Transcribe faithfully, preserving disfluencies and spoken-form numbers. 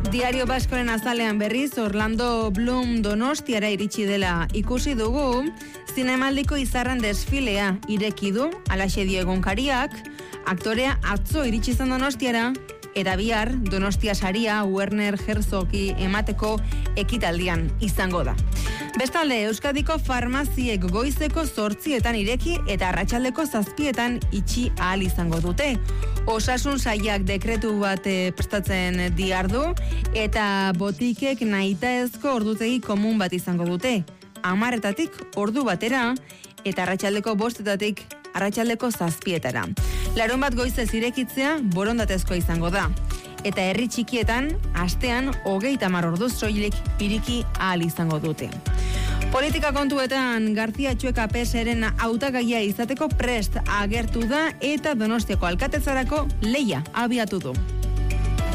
Diario Baskoren azalean berriz Orlando Bloom Donostiara iritsi dela ikusi dugu, zinemaldiko izarran desfilea ireki du, alaxe dio egunkariak, aktorea atzo iritsi zen Donostiara, eta bihar Donostia saria Werner Herzogi emateko ekitaldian izango da. Bestalde, Euskadiko farmaziek goizeko zortzietan ireki eta arratsaldeko zazpietan itxi ahal izango dute. Osasun sailak dekretu bat prestatzen diardu eta botikek nahitaezko ordutegi komun bat izango dute. Hamarretatik ordu batera eta arratsaldeko bostetatik arratsaldeko zazpietara. Larun bat goizez irekitzea borondatezkoa izango da. Eta herri txikietan, astean hogeita hamar orduz soilik iriki ahal izango dute. Politika kontuetan García Txueka P S eren hautagaia izateko prest agertu da eta Donostiako alkatetzarako lehia abiatu du.